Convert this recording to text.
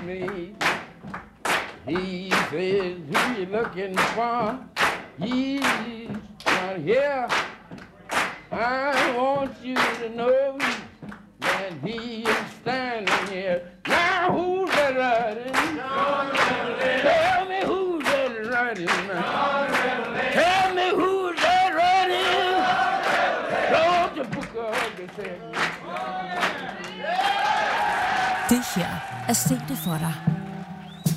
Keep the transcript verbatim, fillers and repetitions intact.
me. He says, who you looking for? He's not here. I want you to know that he is standing here. Now who's that riding? Tell me who's that riding now. Tell me who's that riding. Don't you book up the Det her er Se det for dig.